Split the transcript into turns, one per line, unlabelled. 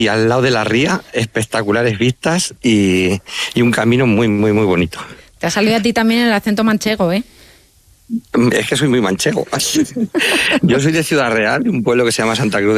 y al lado de la ría, espectaculares vistas y un camino muy, muy, muy bonito.
Te ha salido a ti también el acento manchego, ¿eh?
Es que soy muy manchego. Yo soy de Ciudad Real, de un pueblo que se llama Santa Cruz